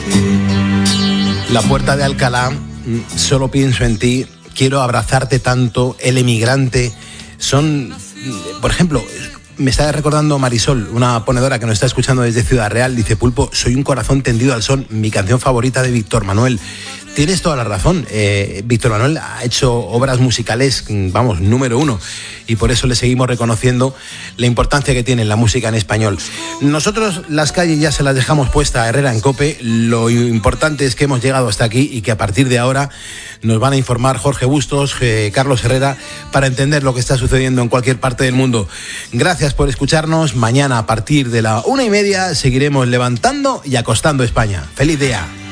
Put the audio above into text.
La Puerta de Alcalá, Solo pienso en ti, Quiero abrazarte tanto, El emigrante, son, por ejemplo, me está recordando Marisol, una ponedora que nos está escuchando desde Ciudad Real, dice: Pulpo, soy un corazón tendido al sol, mi canción favorita de Víctor Manuel. Tienes toda la razón, Víctor Manuel ha hecho obras musicales, vamos, número uno, y por eso le seguimos reconociendo la importancia que tiene la música en español. Nosotros las calles ya se las dejamos puesta a Herrera en COPE, lo importante es que hemos llegado hasta aquí y que a partir de ahora nos van a informar Jorge Bustos, Carlos Herrera, para entender lo que está sucediendo en cualquier parte del mundo. Gracias por escucharnos, mañana a partir de la 1:30 seguiremos levantando y acostando España. ¡Feliz día!